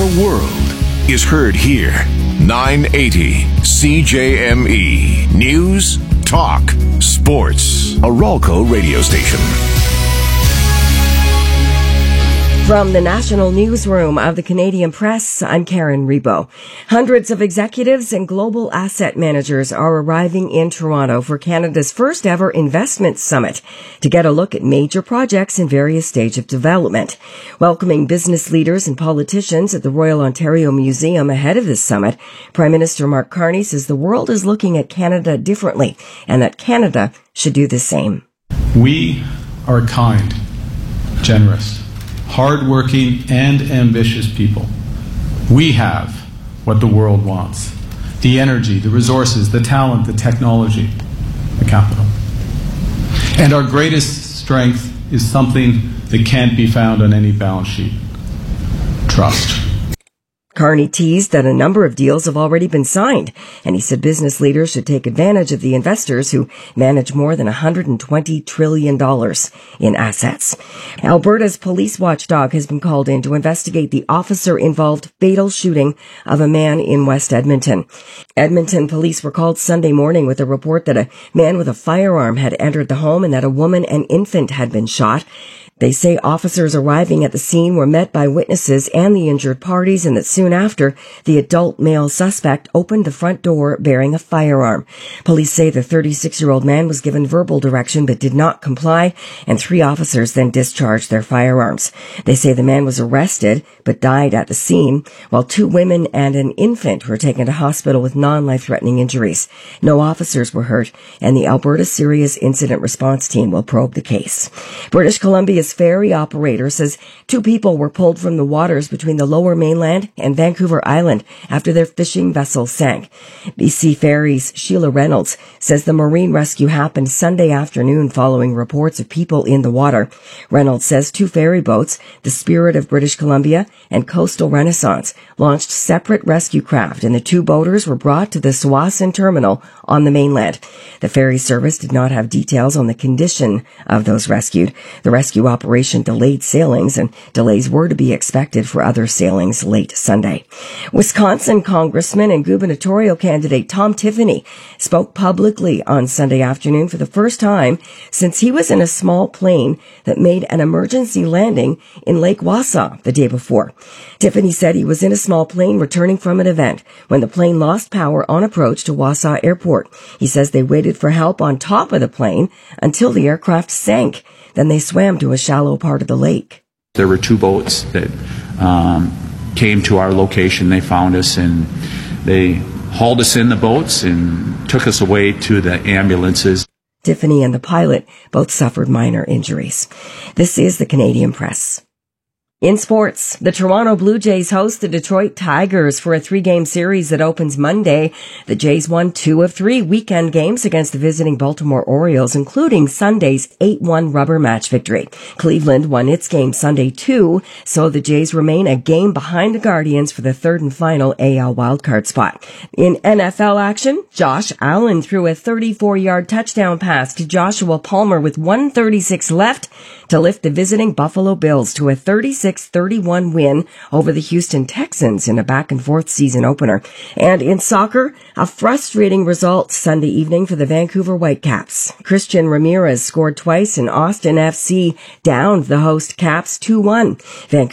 world is heard here. 980 CJME. News, talk, sports. A Ralco radio station. From the National Newsroom of the Canadian Press, I'm Karen Rebo. Hundreds of executives and global asset managers are arriving in Toronto for Canada's first ever investment summit to get a look at major projects in various stages of development. Welcoming business leaders and politicians at the Royal Ontario Museum ahead of this summit, Prime Minister Mark Carney says the world is looking at Canada differently and that Canada should do the same. We are kind, generous, hard-working and ambitious people. We have what the world wants: the energy, the resources, the talent, the technology, the capital. And our greatest strength is something that can't be found on any balance sheet: trust. Carney teased that a number of deals have already been signed, and he said business leaders should take advantage of the investors who manage more than $120 trillion in assets. Alberta's police watchdog has been called in to investigate the officer-involved fatal shooting of a man in West Edmonton. Edmonton police were called Sunday morning with a report that a man with a firearm had entered the home and that a woman and infant had been shot. They say officers arriving at the scene were met by witnesses and the injured parties, and that soon after, the adult male suspect opened the front door bearing a firearm. Police say the 36-year-old man was given verbal direction but did not comply, and 3 officers then discharged their firearms. They say the man was arrested but died at the scene, while 2 women and an infant were taken to hospital with non-life-threatening injuries. No officers were hurt, and the Alberta Serious Incident Response Team will probe the case. British Columbia's ferry operator says 2 people were pulled from the waters between the Lower Mainland and Vancouver Island after their fishing vessel sank. BC Ferries' Sheila Reynolds says the marine rescue happened Sunday afternoon following reports of people in the water. Reynolds says 2 ferry boats, the Spirit of British Columbia and Coastal Renaissance, launched separate rescue craft, and the 2 boaters were brought to the Tsawwassen terminal on the mainland. The ferry service did not have details on the condition of those rescued. The rescue operation delayed sailings, and delays were to be expected for other sailings late Sunday. Wisconsin Congressman and gubernatorial candidate Tom Tiffany spoke publicly on Sunday afternoon for the first time since he was in a small plane that made an emergency landing in Lake Wausau the day before. Tiffany said he was in a small plane returning from an event when the plane lost power on approach to Wausau Airport. He says they waited for help on top of the plane until the aircraft sank. Then they swam to a shallow part of the lake. There were 2 boats that came to our location. They found us and they hauled us in the boats and took us away to the ambulances. Tiffany and the pilot both suffered minor injuries. This is the Canadian Press. In sports, the Toronto Blue Jays host the Detroit Tigers for a 3-game series that opens Monday. The Jays won 2 of 3 weekend games against the visiting Baltimore Orioles, including Sunday's 8-1 rubber match victory. Cleveland won its game Sunday too, so the Jays remain a game behind the Guardians for the 3rd and final AL wildcard spot. In NFL action, Josh Allen threw a 34-yard touchdown pass to Joshua Palmer with 1:36 left to lift the visiting Buffalo Bills to a 36-31 win over the Houston Texans in a back-and-forth season opener. And in soccer, a frustrating result Sunday evening for the Vancouver Whitecaps. Christian Ramirez scored twice and Austin FC downed the host Caps 2-1.